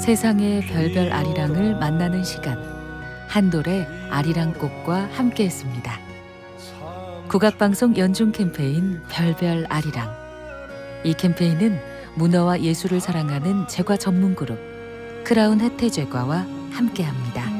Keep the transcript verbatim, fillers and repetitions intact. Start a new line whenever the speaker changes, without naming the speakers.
세상의 별별 아리랑을 만나는 시간, 한돌의 아리랑꽃과 함께했습니다. 국악방송 연중 캠페인 별별 아리랑. 이 캠페인은 문화와 예술을 사랑하는 제과 전문 그룹 크라운 혜태제과와 함께합니다.